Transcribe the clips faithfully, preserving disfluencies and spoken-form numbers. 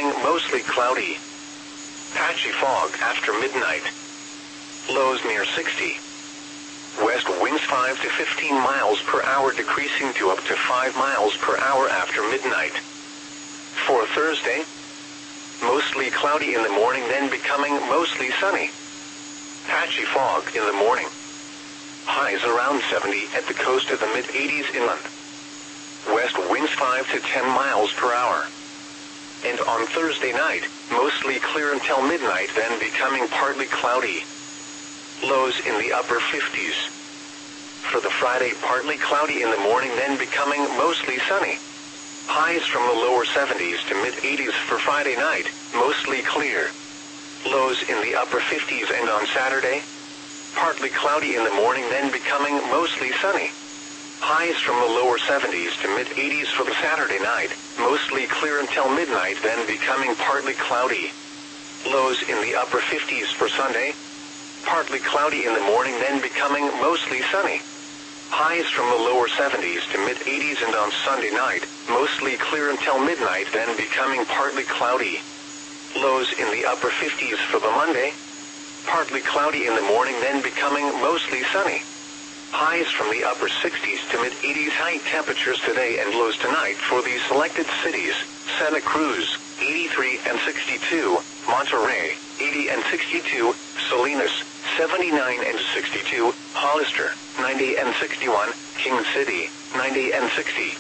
becoming mostly cloudy. Patchy fog after midnight. Lows near sixty. West winds five to fifteen miles per hour, decreasing to up to five miles per hour after midnight. For Thursday, mostly cloudy in the morning, then becoming mostly sunny. Patchy fog in the morning. Highs around seventy at the coast of the mid-eighties inland. West winds five to ten miles per hour. And on Thursday night, mostly clear until midnight, then becoming partly cloudy. Lows in the upper fifties. For the Friday, partly cloudy in the morning, then becoming mostly sunny. Highs from the lower seventies to mid-eighties for Friday night, mostly clear. Lows in the upper fifties, and on Saturday, partly cloudy in the morning, then becoming mostly sunny. Highs from the lower seventies to mid-eighties for the Saturday night, mostly clear until midnight, then becoming partly cloudy. Lows in the upper fifties for Sunday, partly cloudy in the morning, then becoming mostly sunny. Highs from the lower seventies to mid-eighties, and on Sunday night, mostly clear until midnight, then becoming partly cloudy. Lows in the upper fifties for the Monday, partly cloudy in the morning, then becoming mostly sunny. Highs from the upper sixties to mid-eighties. High temperatures today and lows tonight for these selected cities: Santa Cruz, eighty-three and sixty-two, Monterey, eighty and sixty-two, Salinas, seventy-nine and sixty-two, Hollister, ninety and sixty-one, King City, ninety and sixty.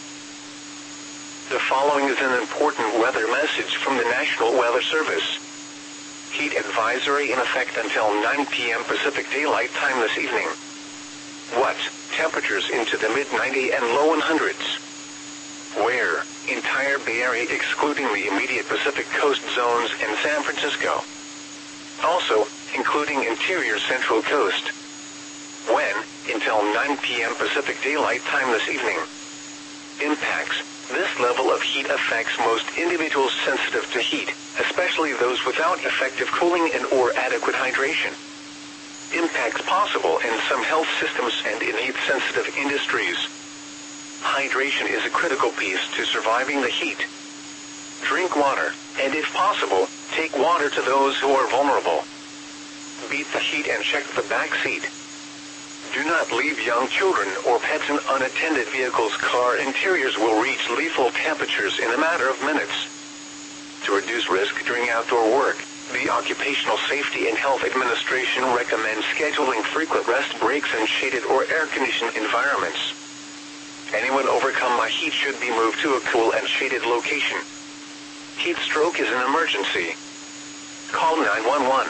The following is an important weather message from the National Weather Service. Heat advisory in effect until nine p m Pacific Daylight Time this evening. What? Temperatures into the mid ninety and low hundreds. Where? Entire Bay Area excluding the immediate Pacific Coast zones and San Francisco. Also, including interior Central Coast. When? Until nine p m Pacific Daylight Time this evening. Impacts. This level of heat affects most individuals sensitive to heat, especially those without effective cooling and or adequate hydration. Impacts possible in some health systems and in heat-sensitive industries. Hydration is a critical piece to surviving the heat. Drink water, and if possible, take water to those who are vulnerable. Beat the heat and check the back seat. Do not leave young children or pets in unattended vehicles. Car interiors will reach lethal temperatures in a matter of minutes. To reduce risk during outdoor work, the Occupational Safety and Health Administration recommends scheduling frequent rest breaks in shaded or air-conditioned environments. Anyone overcome by heat should be moved to a cool and shaded location. Heat stroke is an emergency. Call nine one one.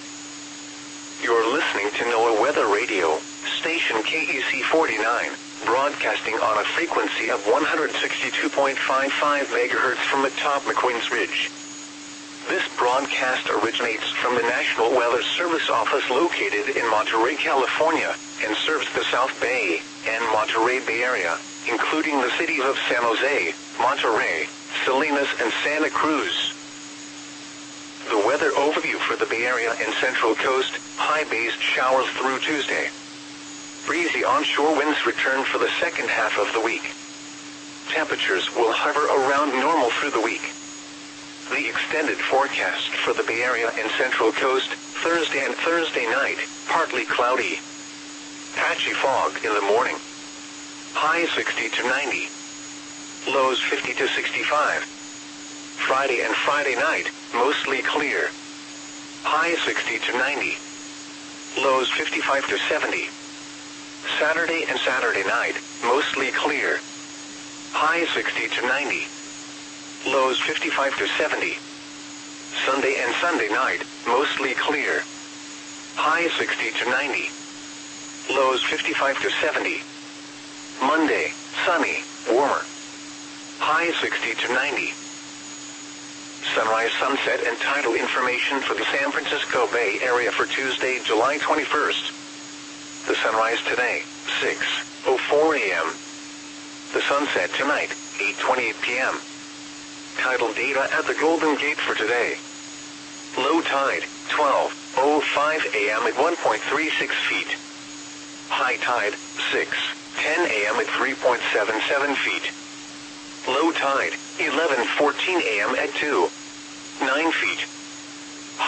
You're listening to NOAA Weather Radio, station K E C forty-nine, broadcasting on a frequency of one hundred sixty-two point five five megahertz from atop McQueen's Ridge. This broadcast originates from the National Weather Service office located in Monterey, California, and serves the South Bay and Monterey Bay Area, including the cities of San Jose, Monterey, Salinas, and Santa Cruz. The weather overview for the Bay Area and Central Coast: high-based showers through Tuesday. Breezy onshore winds return for the second half of the week. Temperatures will hover around normal through the week. The extended forecast for the Bay Area and Central Coast: Thursday and Thursday night, partly cloudy. Patchy fog in the morning. High sixty to ninety. Lows fifty to sixty-five. Friday and Friday night, mostly clear. High sixty to ninety. Lows fifty-five to seventy. Saturday and Saturday night, mostly clear. High sixty to ninety. Lows fifty-five to seventy. Sunday and Sunday night, mostly clear. High sixty to ninety. Lows fifty-five to seventy. Monday, sunny, warmer. High sixty to ninety. Sunrise, sunset, and tidal information for the San Francisco Bay Area for Tuesday, July twenty-first. The sunrise today, six oh four a m The sunset tonight, eight twenty-eight p m Tidal data at the Golden Gate for today. Low tide, twelve oh five a m at one point three six feet. High tide, six ten a m at three point seven seven feet. Low tide, eleven fourteen a m at two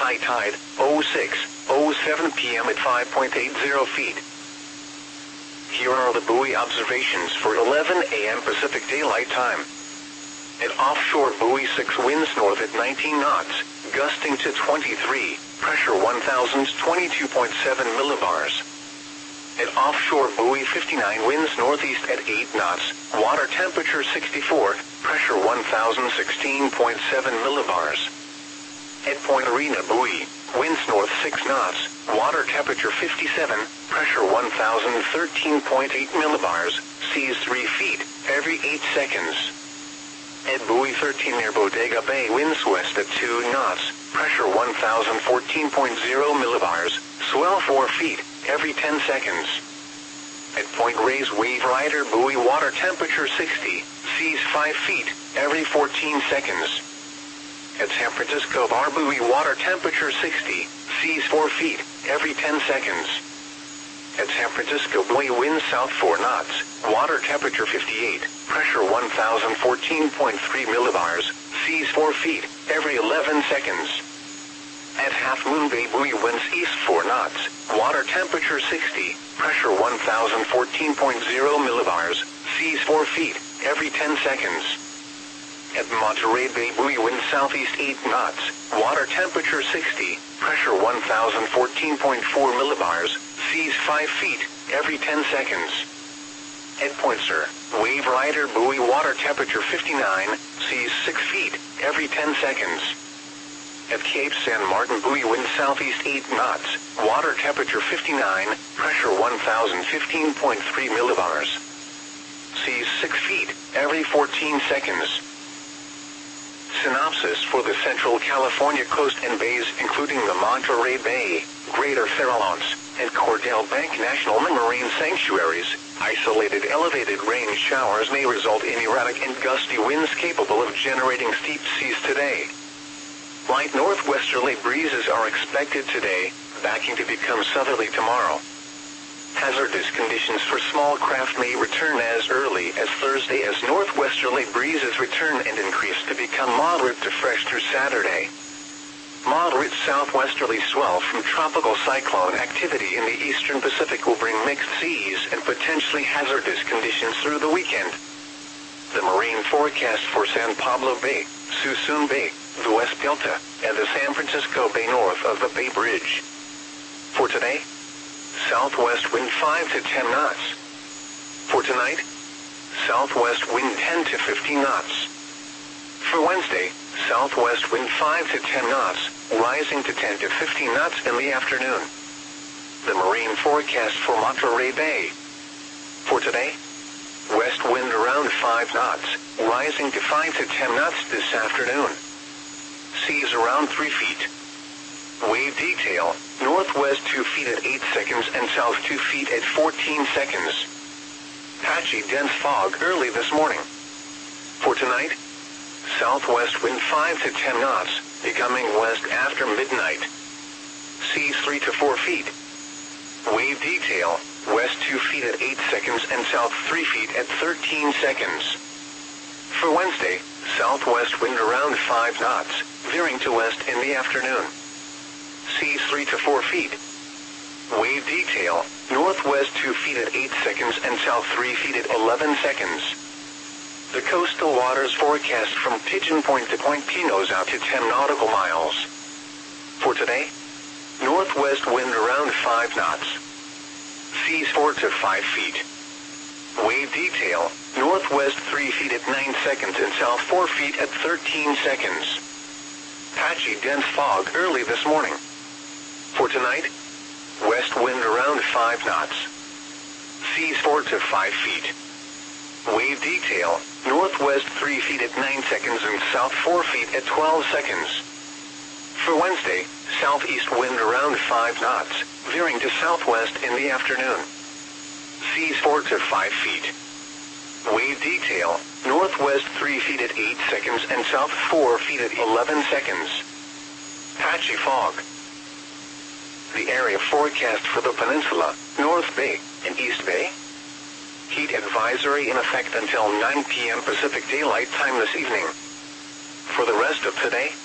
high tide, oh six oh seven p m at five point eight zero feet. Here are the buoy observations for eleven a m Pacific Daylight Time. At offshore buoy six, winds north at nineteen knots, gusting to twenty-three, pressure one thousand twenty-two point seven millibars. At offshore buoy fifty-nine, winds northeast at eight knots, water temperature sixty-four, pressure one thousand sixteen point seven millibars. At Point Arena buoy, winds north six knots, water temperature fifty-seven, pressure one thousand thirteen point eight millibars, seas three feet, every eight seconds. At buoy thirteen near Bodega Bay, winds west at two knots, pressure one thousand fourteen point zero millibars, swell four feet, every ten seconds. At Point Reyes Wave Rider buoy, water temperature sixty, seas five feet, every fourteen seconds. At San Francisco Bar buoy, water temperature sixty, seas four feet, every ten seconds. At San Francisco buoy, winds south four knots, water temperature fifty-eight, pressure one thousand fourteen point three millibars, seas four feet, every eleven seconds. At Half Moon Bay buoy, winds east four knots, water temperature sixty, pressure one thousand fourteen point zero millibars, seas four feet, every ten seconds. At Monterey Bay buoy, winds southeast eight knots, water temperature sixty, pressure one thousand fourteen point four millibars, seas five feet, every ten seconds. At Point Sur, Wave Rider buoy, water temperature fifty-nine, seas six feet, every ten seconds. At Cape San Martin buoy, wind southeast eight knots, water temperature fifty-nine, pressure one thousand fifteen point three millibars. Seas six feet, every fourteen seconds. Synopsis for the Central California coast and bays, including the Monterey Bay, Greater Farallones, and Cordell Bank National Marine Sanctuaries. Isolated elevated rain showers may result in erratic and gusty winds capable of generating steep seas today. Light northwesterly breezes are expected today, backing to become southerly tomorrow. Hazardous conditions for small craft may return as early as Thursday as northwesterly breezes return and increase to become moderate to fresh through Saturday. Moderate southwesterly swell from tropical cyclone activity in the eastern Pacific will bring mixed seas and potentially hazardous conditions through the weekend. The marine forecast for San Pablo Bay, Suisun Bay, the West Delta, and the San Francisco Bay north of the Bay Bridge. For today, southwest wind five to ten knots. For tonight, southwest wind ten to fifteen knots. For Wednesday, southwest wind five to ten knots, rising to ten to fifteen knots in the afternoon. The marine forecast for Monterey Bay. For today, west wind around five knots, rising to five to ten knots this afternoon. Seas around three feet. Wave detail, northwest two feet at eight seconds and south two feet at fourteen seconds. Patchy dense fog early this morning. For tonight, southwest wind five to ten knots, becoming west after midnight. Seas three to four feet. Wave detail, west two feet at eight seconds and south three feet at thirteen seconds. For Wednesday, southwest wind around five knots, veering to west in the afternoon. Seas three to four feet. Wave detail, northwest two feet at eight seconds and south three feet at eleven seconds. The coastal waters forecast from Pigeon Point to Point Pinos out to ten nautical miles. For today, northwest wind around five knots. Seas four to five feet. Wave detail, northwest three feet at nine seconds and south four feet at thirteen seconds. Patchy dense fog early this morning. For tonight, west wind around five knots. Seas four to five feet. Wave detail, northwest three feet at nine seconds and south four feet at twelve seconds. For Wednesday, southeast wind around five knots, veering to southwest in the afternoon. Seas four to five feet. Wave detail, northwest three feet at eight seconds and south four feet at eleven seconds. Patchy fog. The area forecast for the peninsula, North Bay, and East Bay. Heat advisory in effect until nine p m Pacific Daylight Time this evening. For the rest of today,